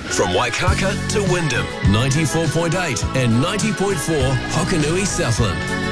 From Waikaka to Wyndham, 94.8 and 90.4 Hokanui Southland.